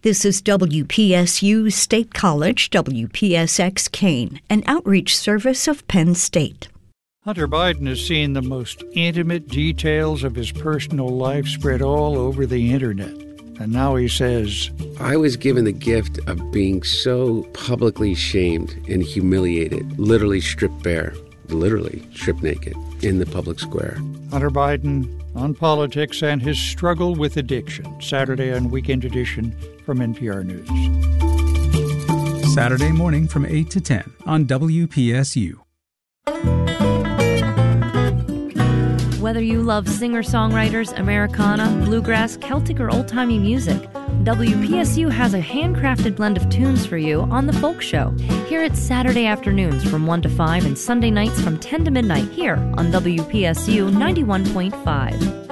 This is WPSU State College, WPSX Kane, an outreach service of Penn State. Hunter Biden has seen the most intimate details of his personal life spread all over the internet. And now he says, I was given the gift of being so publicly shamed and humiliated, literally stripped bare, literally stripped naked in the public square. Hunter Biden on politics and his struggle with addiction. Saturday on Weekend Edition from NPR News. Saturday morning from 8 to 10 on WPSU. Whether you love singer-songwriters, Americana, bluegrass, Celtic, or old-timey music, WPSU has a handcrafted blend of tunes for you on The Folk Show. Hear it Saturday afternoons from 1 to 5 and Sunday nights from 10 to midnight here on WPSU 91.5.